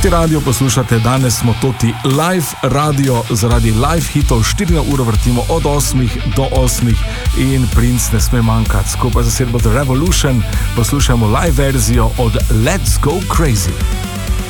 Toti radio poslušate, danes smo Toti live radio, zaradi live hitov 4 uro vrtimo od 8 do 8 in Prince ne sme manjkati. Skupaj za sedbo The Revolution poslušamo live verzijo od Let's Go Crazy.